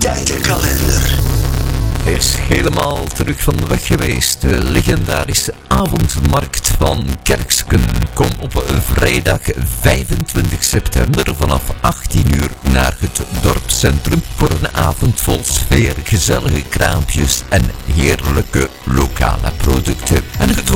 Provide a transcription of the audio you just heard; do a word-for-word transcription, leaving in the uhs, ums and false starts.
activiteitenkalender. Hij is helemaal terug van weg geweest. De legendarische avondmarkt van Kerksken. Kom op vrijdag vijfentwintig september vanaf achttien uur naar het dorpscentrum voor een avond vol sfeer, gezellige kraampjes en heerlijke lokale producten. En het